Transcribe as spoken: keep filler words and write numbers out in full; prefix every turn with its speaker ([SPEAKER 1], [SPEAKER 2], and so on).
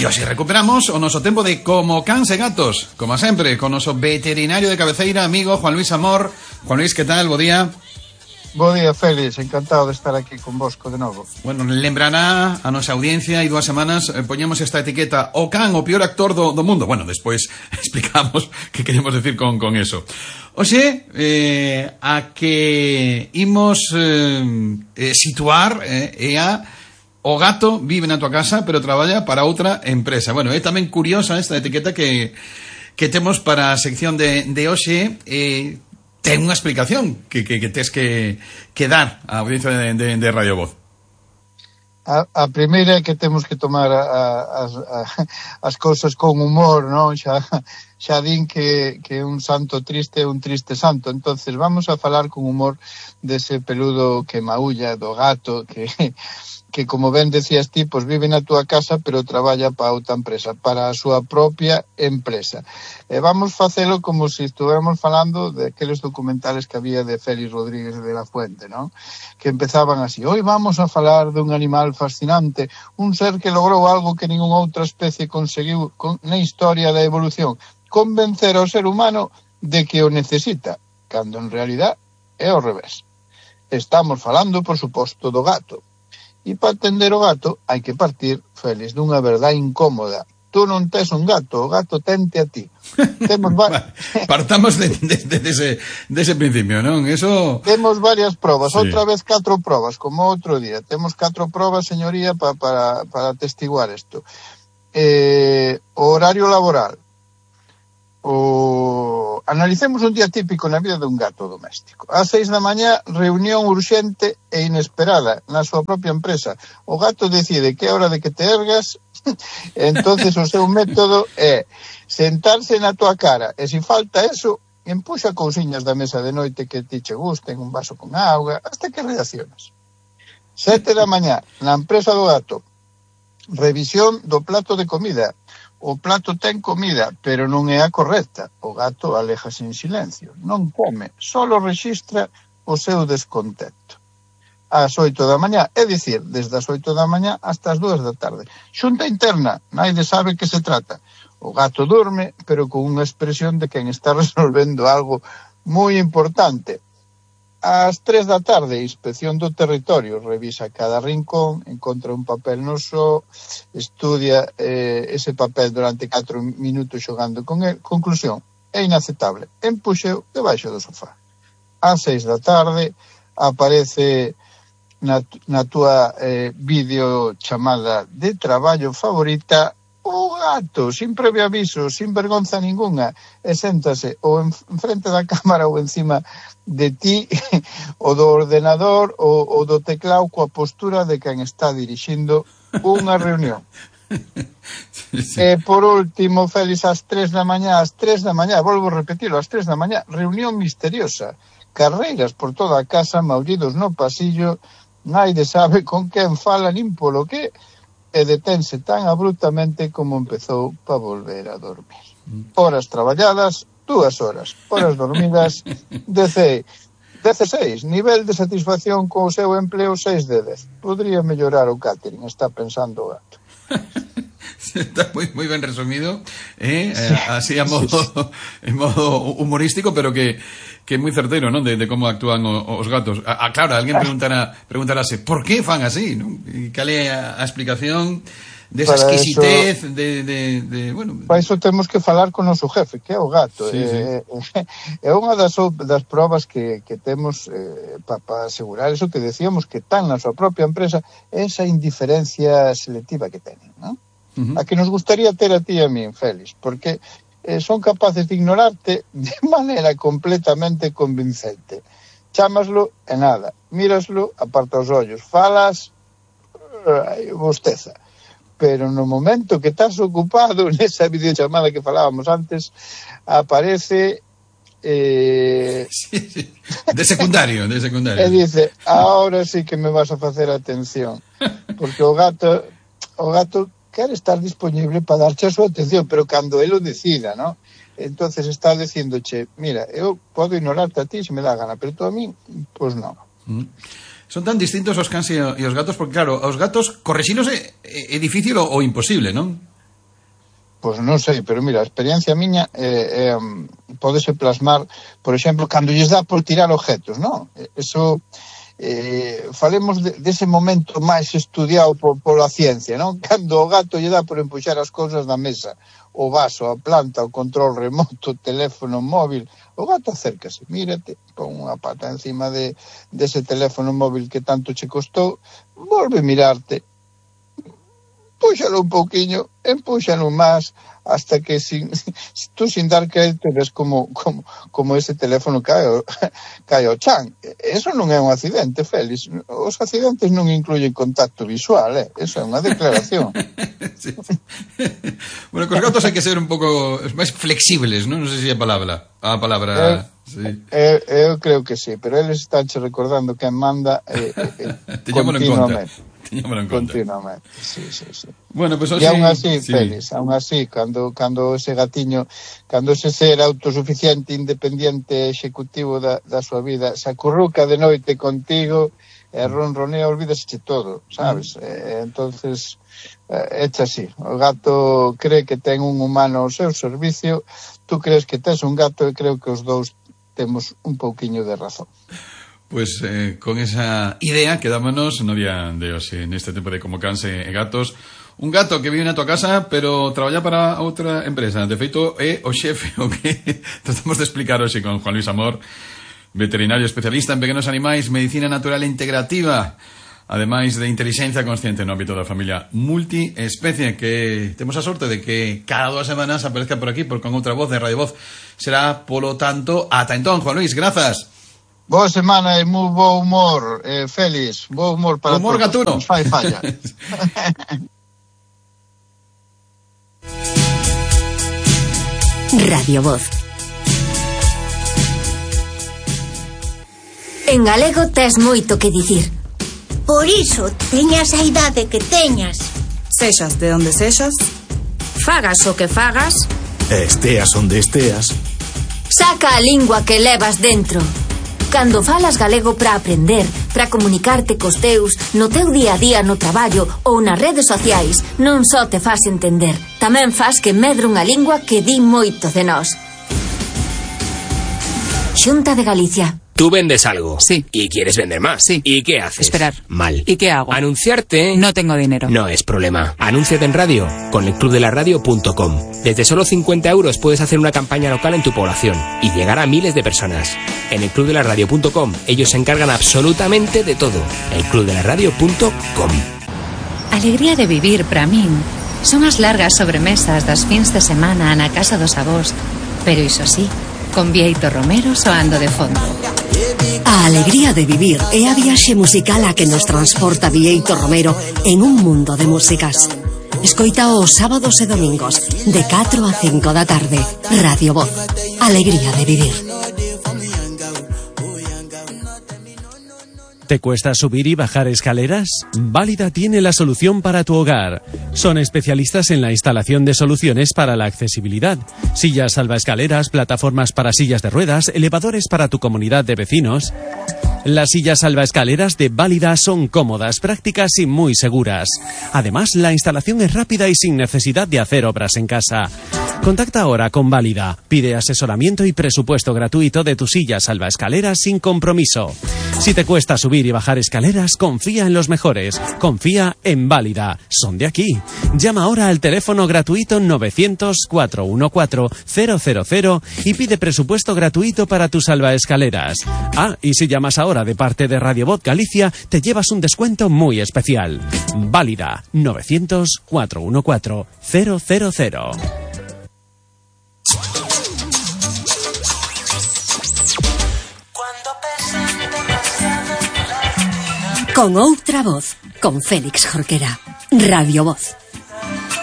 [SPEAKER 1] E hoxe recuperamos o noso tempo de Como Cans e Gatos, como sempre, con o noso veterinario de cabeceira, amigo Juan Luis Amor. Juan Luis, que tal? Bo día.
[SPEAKER 2] Bo día, Félix, encantado de estar aquí con vosco de novo.
[SPEAKER 1] Bueno, lembrará a nosa audiencia e dúas semanas eh, poñemos esta etiqueta: o can, o peor actor do, do mundo. Bueno, despois explicamos que queremos decir con, con eso. Oxe, eh, a que imos eh, eh, situar eh, e a o gato vive na tua casa, pero traballa para outra empresa. Bueno, é tamén curiosa esta etiqueta que, que temos para a sección de, de hoxe. Eh, ten unha explicación que, que, que tes que, que dar á audiencia de, de, de Radio Voz.
[SPEAKER 2] A, a primeira é que temos que tomar a, a, as, a, as cousas con humor, non? Xa, xa din que, que un santo triste é un triste santo. Entonces vamos a falar con humor dese peludo que maulla, do gato, que... que, como ben decías ti, pues vive na túa casa, pero traballa para outra empresa, para a súa propia empresa. E vamos facelo como se estuvéramos falando de aqueles documentales que había de Félix Rodríguez de la Fuente, ¿no? Que empezaban así: hoy vamos a falar dun animal fascinante, un ser que logrou algo que ninguna outra especie conseguiu con, na historia da evolución, convencer ao ser humano de que o necesita, cando en realidad é ao revés. Estamos falando, por suposto, do gato. E para atender o gato hai que partir, Félix, dunha verdade incómoda. Tú non tes un gato, o gato tente a ti. Temos va...
[SPEAKER 1] Partamos de, de, de, de, ese, de ese principio, non? Eso...
[SPEAKER 2] Temos varias probas,
[SPEAKER 1] sí.
[SPEAKER 2] Outra vez catro probas, como outro día. Temos catro probas, señoría, pa, para, para atestiguar isto. Eh, o horario laboral. O... Analicemos un día típico na vida dun gato doméstico. Ás seis da mañá, reunión urxente e inesperada na súa propia empresa. O gato decide que é hora de que te ergas, entonces o seu método é sentarse na tua cara, e se falta eso, empuxa cousiñas da mesa de noite que ti che gusten, un vaso con auga, hasta que reaccionas. Sete da mañá, na empresa do gato, revisión do plato de comida. O plato ten comida, pero non é a correcta. O gato aléjase en silencio, non come, solo rexistra o seu descontento. Ás oito da mañá, é dicir, desde as oito da mañá hasta as dúas da tarde. Xunta interna, naide sabe que se trata. O gato durme, pero con unha expresión de quen está resolvendo algo moi importante. Ás tres da tarde, inspección do territorio, revisa cada rincón, encontra un papel no só, estudia eh, ese papel durante catro minutos xogando con el. Conclusión: é inaceptable, empuxeu debaixo do sofá. Ás seis da tarde, aparece na, na túa eh, videochamada de traballo favorita o gato, sin previo aviso, sin vergonza ninguna, e séntase ou en, en frente da cámara ou encima de ti, o do ordenador ou, ou do teclado, coa postura de quen está dirixindo unha reunión. Sí, sí. E por último, Félix, ás tres da mañá, ás tres da mañá, volvo a repetilo, ás tres da mañá, reunión misteriosa, carreiras por toda a casa, maullidos no pasillo, naide sabe con quen fala nin polo que, e detense tan abruptamente como empezou para volver a dormir. Horas traballadas, dúas horas. Horas dormidas, dezasseis. Nivel de satisfacción co seu empleo, seis de dez. Podría mellorar o catering, está pensando o gato.
[SPEAKER 1] Está moi, moi ben resumido, eh? Sí. Así a modo, en modo humorístico, pero que que é moi certeiro, non? De, de como actúan o, os gatos. A, a, claro, alguén preguntará, preguntarase por que fan así, non? E cal é a, a explicación desa de exquisitez eso, de, de, de, bueno...
[SPEAKER 2] Para iso temos que falar con o noso jefe, que é o gato. Sí, é, sí. É unha das, das probas que, que temos eh, para pa asegurar eso que decíamos, que tan na súa propia empresa, esa indiferencia selectiva que tenen, non? Uh-huh. A que nos gustaría ter a ti e a min, Félix, porque eh, son capaces de ignorarte de maneira completamente convincente. Chámaslo e nada, míraslo, aparta os ollos, falas, ai, bosteza. Pero no momento que estás ocupado, nesa videochamada que falábamos antes, aparece... Eh...
[SPEAKER 1] Sí, sí. De secundario, de secundario.
[SPEAKER 2] E dice, ahora sí que me vas a facer atención, porque o gato, o gato quere estar disponible para darche a súa atención, pero cando ele o decida, ¿no? Entonces está dicindoche, mira, eu podo ignorarte a ti se me dá gana, pero tú a mí, pois pues non.
[SPEAKER 1] Mm. Son tan distintos os cans e os gatos, porque claro, os gatos correxilos é, é difícil ou, ou imposible, non?
[SPEAKER 2] Pois non sei, pero mira, a experiencia miña eh, eh, pódese plasmar, por exemplo, cando lles dá por tirar objetos, non? Eso, eh, falemos de, dese momento máis estudiado por, pola ciencia, non? Cando o gato lle dá por empuxar as cousas da mesa, o vaso, a planta, o control remoto, o teléfono móvil, o gato acércase, mírate, pon unha pata encima de dese teléfono móvil que tanto che costou, volve a mirarte, púxalo un pouquiño, empúxalo máis, hasta que sin, tú sin dar crédito ves como, como, como ese teléfono cae, cae ao chan. Eso non é un accidente, Félix. Os accidentes non incluyen contacto visual, eh? Eso é unha declaración.
[SPEAKER 1] Sí. Bueno, cos gatos hai que ser un pouco máis flexibles, non? Non sei se é a palabra. A palabra...
[SPEAKER 2] Eh,
[SPEAKER 1] sí.
[SPEAKER 2] eh, eu creo que sí, pero eles están che recordando que manda eh, eh, continuamente.
[SPEAKER 1] Teñámoslo en conta.
[SPEAKER 2] Continuamente, sí, sí, sí.
[SPEAKER 1] Bueno, pues,
[SPEAKER 2] e aún así,
[SPEAKER 1] sí.
[SPEAKER 2] Félix, aún así, cando, cando ese gatiño, cando ese ser autosuficiente, independiente, executivo da, da súa vida, se acurruca de noite contigo, e ronronea, olvídase todo, sabes? Mm. Eh, entonces, eh, echa así. O gato cree que ten un humano ao seu servicio, tú crees que tes un gato, e creo que os dous temos un pouquiño de razón.
[SPEAKER 1] Pues eh, con esa idea quedámonos no día de hoxe neste tempo de Como Cans e Gatos. Un gato que vive na tua casa pero traballa para outra empresa. De feito é o xefe o que tratamos de explicar hoxe con Juan Luis Amor, veterinario especialista en pequenos animais, medicina natural e integrativa, ademais de inteligencia consciente no ámbito da familia multiespecie, que temos a sorte de que cada dúas semanas aparezca por aquí por con outra voz de Radio Voz. Será polo tanto ata entón, Juan Luis, grazas.
[SPEAKER 2] Boa semana e moi bo humor, eh, Félix. Bo humor para
[SPEAKER 1] humor
[SPEAKER 2] todos.
[SPEAKER 1] Humor gatuno.
[SPEAKER 2] Fai falla.
[SPEAKER 3] Radio Voz. En galego tes moito que dicir.
[SPEAKER 4] Por iso, teñas a idade que teñas.
[SPEAKER 5] Sexas de onde sexas.
[SPEAKER 3] Fagas o que fagas.
[SPEAKER 6] Esteas onde esteas.
[SPEAKER 3] Saca a lingua que levas dentro. Cando falas galego para aprender, para comunicarte cos teus, no teu día a día no traballo ou nas redes sociais, non só te fas entender, tamén fas que medre unha lingua que di moito de nós. Xunta de Galicia.
[SPEAKER 7] Tú vendes algo.
[SPEAKER 5] Sí.
[SPEAKER 7] Y quieres vender más.
[SPEAKER 5] Sí.
[SPEAKER 7] ¿Y qué haces?
[SPEAKER 5] Esperar.
[SPEAKER 7] Mal.
[SPEAKER 5] ¿Y qué hago?
[SPEAKER 7] Anunciarte.
[SPEAKER 5] No tengo dinero.
[SPEAKER 7] No es problema. Anúnciate en radio con el club de la radio punto com. Desde solo cincuenta euros puedes hacer una campaña local en tu población y llegar a miles de personas. En el club de la radio punto com ellos se encargan absolutamente de todo. el club de la radio punto com.
[SPEAKER 8] Alegría de vivir para min son as largas sobremesas das fins de semana na casa dos avós, pero iso sí, con Bieito Romero soando de fondo.
[SPEAKER 3] A alegría de vivir é a viaxe musical a que nos transporta Bieito Romero en un mundo de músicas. Escoita os sábados e domingos de catro a cinco da tarde. Radio Voz. Alegría de vivir.
[SPEAKER 9] ¿Te cuesta subir y bajar escaleras? Válida tiene la solución para tu hogar. Son especialistas en la instalación de soluciones para la accesibilidad. Sillas salvaescaleras, plataformas para sillas de ruedas, elevadores para tu comunidad de vecinos. Las sillas salvaescaleras de Válida son cómodas, prácticas y muy seguras. Además, la instalación es rápida y sin necesidad de hacer obras en casa. Contacta ahora con Válida. Pide asesoramiento y presupuesto gratuito de tu silla salvaescaleras sin compromiso. Si te cuesta subir y bajar escaleras, confía en los mejores. Confía en Válida. Son de aquí. Llama ahora al teléfono gratuito novecientos, cuatrocientos catorce, cero cero cero y pide presupuesto gratuito para tus salvaescaleras. Ah, y si llamas ahora de parte de Radio Voz Galicia, te llevas un descuento muy especial. Válida. novecientos, cuatrocientos catorce, cero cero cero.
[SPEAKER 3] Con outra voz, con Félix Jorquera. Radio Voz.